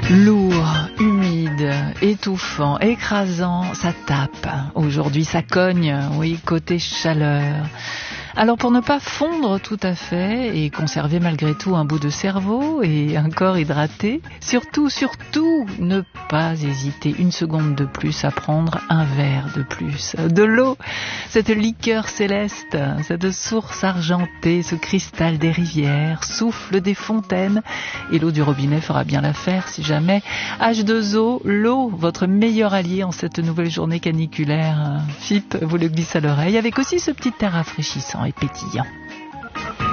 Lourd, humide, étouffant, écrasant, ça tape. Aujourd'hui, ça cogne, oui, côté chaleur. Alors pour ne pas fondre tout à fait et conserver malgré tout un bout de cerveau et un corps hydraté, surtout, ne pas hésiter une seconde de plus à prendre un verre de plus. De l'eau, cette liqueur céleste, cette source argentée, ce cristal des rivières, souffle des fontaines, et l'eau du robinet fera bien l'affaire si jamais. H2O, l'eau, votre meilleur allié en cette nouvelle journée caniculaire. FIP vous le glisse à l'oreille avec aussi ce petit air rafraîchissant et pétillant.